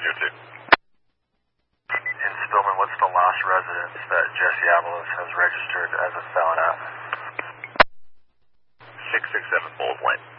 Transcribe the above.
202. In Spillman, what's the last residence that Jesse Avalos has registered as a felon at? 667 Bulls Lane.